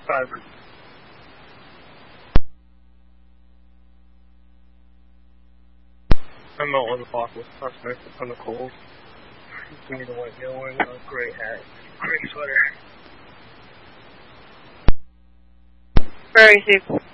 Fiber. I'm not on the box. That's nice. It's kind of cold. Give me the white male wearing a gray hat, gray sweater. Very safe.